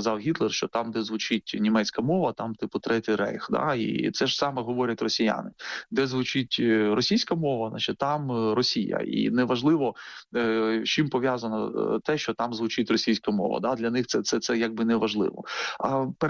казав Гітлер, що там, де звучить німецька мова, там типу Третій Рейх. Да? І це ж саме говорять росіяни. Де звучить російська мова, значить там Росія. І неважливо, з чим пов'язано те, що там звучить російська мова. Да? Для них це якби не важливо. А